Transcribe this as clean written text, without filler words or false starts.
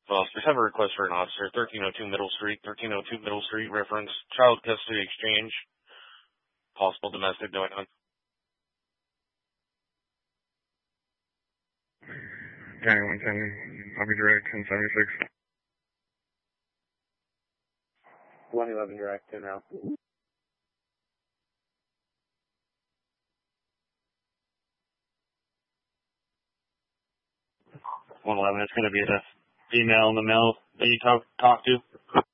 We have a request for an officer, 1302 Middle Street, 1302 Middle Street, reference child custody exchange, possible domestic going on. County 110, I'll be direct, 1076. 111 direct, 10 round. 111, it's going to be the female in the male that you talk to.